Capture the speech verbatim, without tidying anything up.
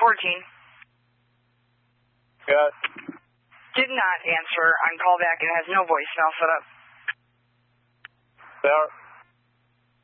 fourteen. Yes. Did not answer on callback and has no voicemail set up. There.